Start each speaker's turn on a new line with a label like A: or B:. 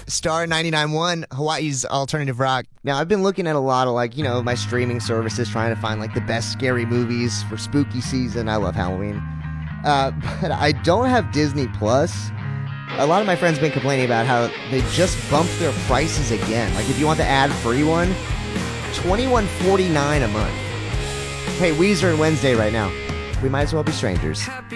A: Star 99.1, Hawaii's alternative rock. Now, I've been looking at a lot of, my streaming services, trying to find, the best scary movies for spooky season. I love Halloween. But I don't have Disney Plus. A lot of my friends have been complaining about how they just bumped their prices again. If you want the ad-free one, $21.49 a month. Hey, Weezer and Wednesday right now. We might as well be strangers.